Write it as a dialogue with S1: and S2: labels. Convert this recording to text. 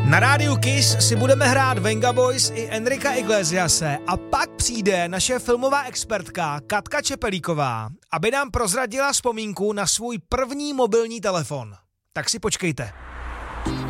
S1: Na rádiu Kiss si budeme hrát Venga Boys i Enrika Iglesiase a pak přijde naše filmová expertka Katka Čepelíková, aby nám prozradila vzpomínku na svůj první mobilní telefon. Tak si počkejte.